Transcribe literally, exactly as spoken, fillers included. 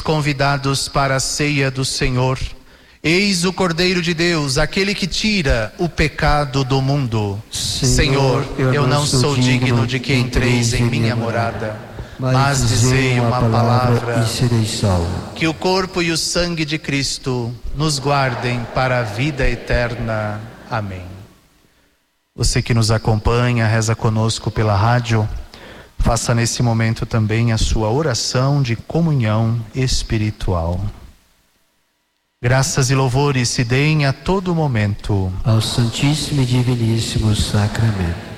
Convidados para a ceia do Senhor. Eis o Cordeiro de Deus, aquele que tira o pecado do mundo. Senhor, Senhor eu não sou digno de que entreis em minha morada, mas dizei uma palavra e serei salvo. Que o corpo e o sangue de Cristo nos guardem para a vida eterna. Amém. Você que nos acompanha, reza conosco pela rádio, faça nesse momento também a sua oração de comunhão espiritual. Graças e louvores se deem a todo momento ao Santíssimo e Diviníssimo Sacramento.